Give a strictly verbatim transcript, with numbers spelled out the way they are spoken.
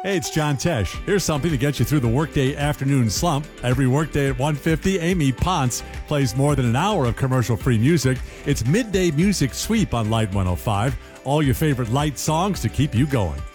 Hey, it's John Tesh. Here's something to get you through the workday afternoon slump. Every workday at one fifty, Amy Ponce plays more than an hour of commercial-free music. It's Midday Music Sweep on Light one oh five. All your favorite Light songs to keep you going.